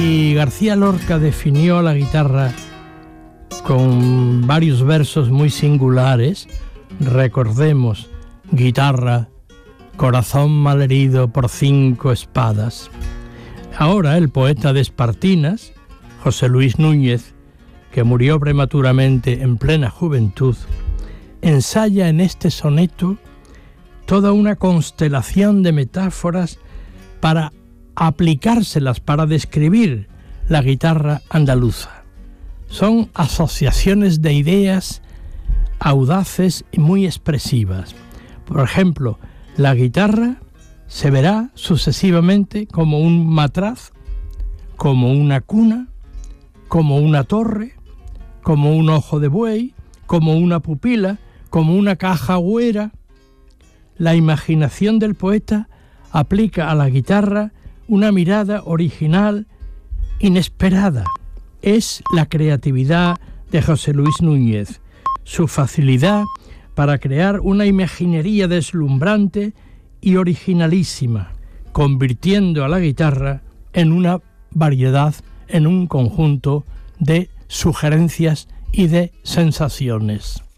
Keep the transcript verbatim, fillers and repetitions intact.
Y García Lorca definió a la guitarra con varios versos muy singulares. Recordemos: guitarra, corazón malherido por cinco espadas. Ahora el poeta de Espartinas, José Luis Núñez, que murió prematuramente en plena juventud, ensaya en este soneto toda una constelación de metáforas para aplicárselas para describir la guitarra andaluza. Son asociaciones de ideas audaces y muy expresivas. Por ejemplo, la guitarra se verá sucesivamente como un matraz, como una cuna, como una torre, como un ojo de buey, como una pupila, como una caja huera. La imaginación del poeta aplica a la guitarra una mirada original, inesperada. Es la creatividad de José Luis Núñez, su facilidad para crear una imaginería deslumbrante y originalísima, convirtiendo a la guitarra en una variedad, en un conjunto de sugerencias y de sensaciones.